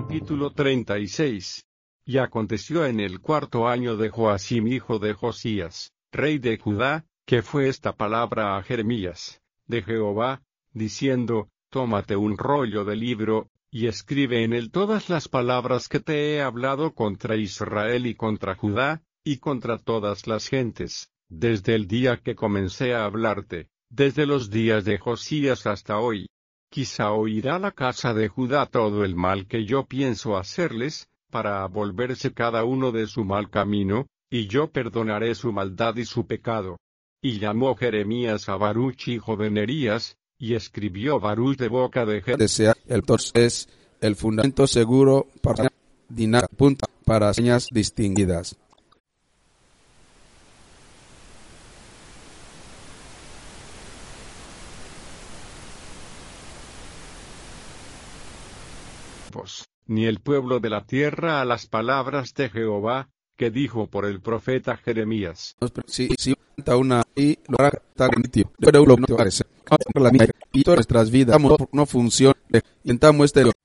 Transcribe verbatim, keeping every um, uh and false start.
Capítulo treinta y seis. Y aconteció en el cuarto año de Joacim hijo de Josías, rey de Judá, que fue esta palabra a Jeremías, de Jehová, diciendo, tómate un rollo de libro, y escribe en él todas las palabras que te he hablado contra Israel y contra Judá, y contra todas las gentes, desde el día que comencé a hablarte, desde los días de Josías hasta hoy. Quizá oirá la casa de Judá todo el mal que yo pienso hacerles, para volverse cada uno de su mal camino, y yo perdonaré su maldad y su pecado. Y llamó Jeremías a Baruch hijo de Nerías, y escribió Baruch de boca de Jeremías. El tos es el fundamento seguro para dinar punta para señas distinguidas. Ni el pueblo de la tierra a las palabras de Jehová, que dijo por el profeta Jeremías. Si si una y lo hará pero lo no parece. Y todas nuestras vidas no funciona. Intentamos este